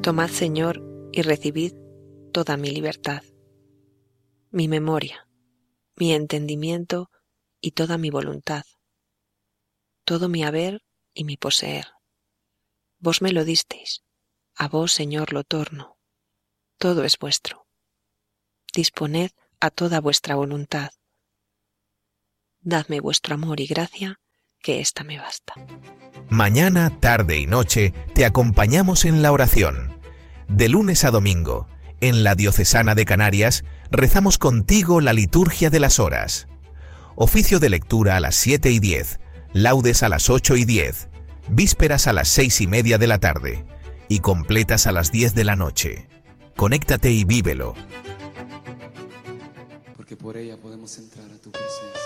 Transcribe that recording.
Tomad, Señor, y recibid toda mi libertad, mi memoria, mi entendimiento y toda mi voluntad, todo mi haber y mi poseer. Vos me lo disteis, a vos, Señor, lo torno. Todo es vuestro. Disponed a toda vuestra voluntad. Dadme vuestro amor y gracia, que ésta me basta. Mañana, tarde y noche te acompañamos en la oración. De lunes a domingo, en la Diocesana de Canarias, rezamos contigo la liturgia de las horas. Oficio de lectura a las 7:10, laudes a las 8:10, vísperas a las 6:30 de la tarde y completas a las 10 de la noche. Conéctate y vívelo. Porque por ella podemos entrar a tu presencia.